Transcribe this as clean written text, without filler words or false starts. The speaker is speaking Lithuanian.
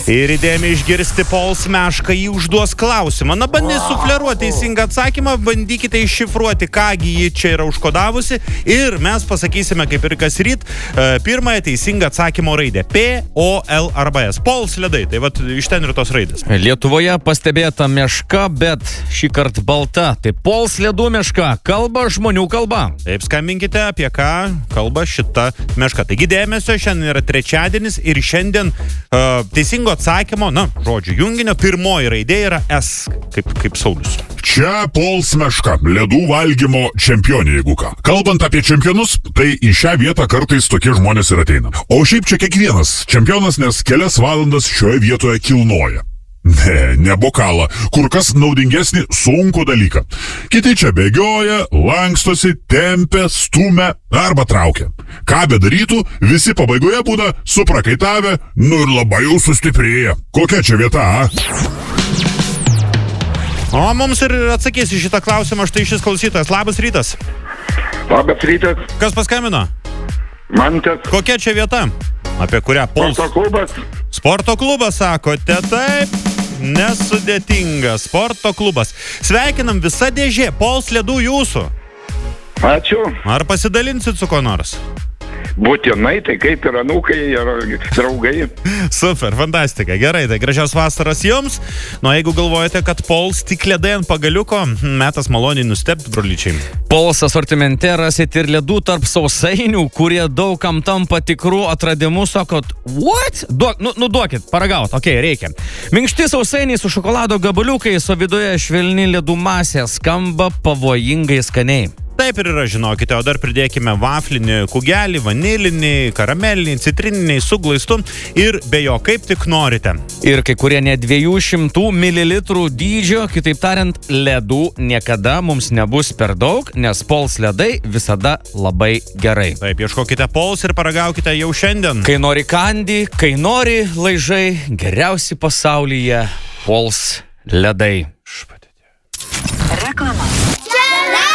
Ir įdėmiai išgirsti Pols Meška jį užduos klausimą. Na, bandys sufleruoti teisingą atsakymą, bandykite iššifruoti, kągi jį čia yra užkodavusi. Ir mes pasakysime, kaip ir kas ryt, pirmąją teisingą atsakymo raidę. P, O, L arba S. Pols ledai, tai vat iš ten ir tos raidės. Lietuvoje pastebėta meška, bet šį kartą balta. Tai Pols ledų meška, kalba žmonių kalba. Taip, skambinkite, apie ką kalba šita meška. Taigi dėmesio, šiandien yra trečiadienis ir šiandien teisingo atsakymo, na, žodžių junginio, pirmoji raidė yra S, kaip Saulius. Čia Pols Meška, ledų valgymo čempionė, jeigu ką. Kalbant apie čempionus, tai į šią vietą kartais tokie žmonės ir ateina. O šiaip čia kiekvienas čempionas, nes kelias valandas šioje vietoje kilnoja. Ne bokalą, kur kas naudingesnį sunkų dalyką. Kiti čia bėgioja, lankstosi, tempia, stumia arba traukia. Ką bedarytų, visi pabaigoje būna suprakaitavę, nu ir labai jau sustiprėję. Kokia čia vieta, a? O mums ir atsakys į šitą klausimą štai šis klausytojas. Labas rytas. Labas rytas. Kas paskambino? Mantas. Kokia čia vieta? Apie kurią Pols? Sporto klubas. Sporto klubas, sakote, taip. Nesudėtinga. Sporto klubas. Sveikinam, visa dėžė. Pols ledų jūsų. Ačiū. Ar pasidalinsit su ko nors? Būtinai, tai kaip ir anūkai ir draugai. Super, fantastika. Gerai, tai gražios vasaros jums. Nu, jeigu galvojate, kad Pols tik ledai ant pagaliuko, metas maloniai nustebti, brolyčiai. Pols asortimente rasit ir ledų tarp sausainių, kurie daugam tampa tikrų atradimų. Sakot, what? Duokit, paragaut, okei, reikia. Minkšti sausainiai su šokolado gabaliukais, o viduje švelni ledų masė, skamba pavojingai skaniai. Taip ir yra, žinokite, o dar pridėkime vaflinį kugelį, vanilinį, karamelinį, citrininį, su glaistu ir be jo, kaip tik norite. Ir kai kurie net 200 ml dydžio, kitaip tariant, ledų niekada mums nebus per daug, nes Pols ledai visada labai gerai. Taip, ieškokite Pols ir paragaukite jau šiandien. Kai nori kandi, kai nori laižai, geriausi pasaulyje Pols ledai. Reklama.